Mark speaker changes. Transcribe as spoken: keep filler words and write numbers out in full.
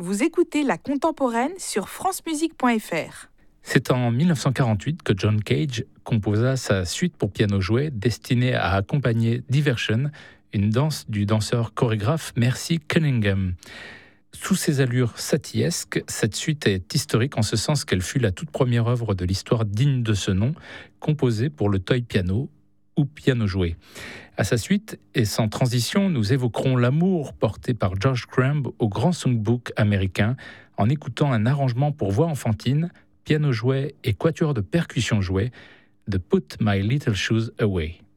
Speaker 1: Vous écoutez La Contemporaine sur francemusique point f r.
Speaker 2: C'est en dix-neuf cent quarante-huit que John Cage composa sa suite pour piano jouet destinée à accompagner Diversion, une danse du danseur-chorégraphe Mercy Cunningham. Sous ses allures satyesques, cette suite est historique en ce sens qu'elle fut la toute première œuvre de l'histoire digne de ce nom, composée pour le toy piano ou piano jouet. À sa suite, et sans transition, nous évoquerons l'amour porté par George Crumb au grand songbook américain en écoutant un arrangement pour voix enfantine, piano jouet et quatuor de percussion jouet de Put My Little Shoes Away.